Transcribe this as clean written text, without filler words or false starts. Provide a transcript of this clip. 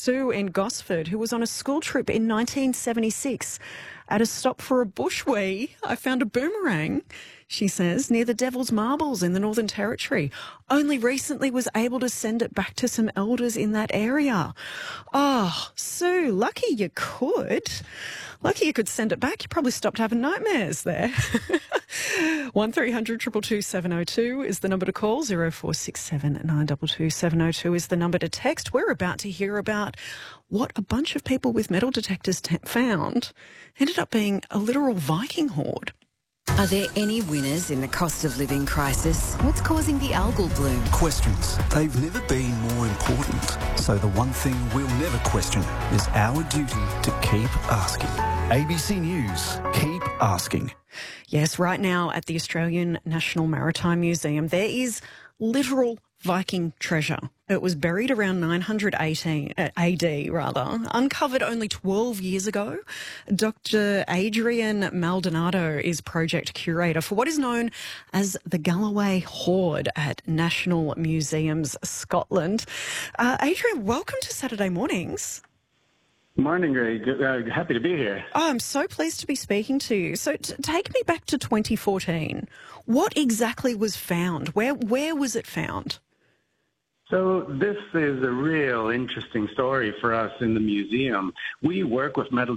Sue in Gosford, who was on a school trip in 1976. At a stop for a bushwee, I found a boomerang, she says, near the Devil's Marbles in the Northern Territory. Only recently was able to send it back to some elders in that area. Oh, Sue, lucky you could. Lucky you could send it back. You probably stopped having nightmares there. 1300 222 702 is the number to call. 0467 922 702 is the number to text. We're about to hear about what a bunch of people with metal detectors found. Ended up being a literal Viking horde. Are there any winners in the cost of living crisis? What's causing the algal bloom? Questions. They've never been more important. So the one thing we'll never question is our duty to keep asking. ABC News, keep asking. Yes, right now at the Australian National Maritime Museum, there is literal Viking treasure. It was buried around 918 AD, uncovered only 12 years ago. Dr. Adrian Maldonado is project curator for what is known as the Galloway Hoard at National Museums Scotland. Adrian, welcome to Saturday Mornings. Morning, Greg. Happy to be here. Oh, I'm so pleased to be speaking to you. So take me back to 2014. What exactly was found? Where was it found? So this is a real interesting story for us in the museum. We work with metal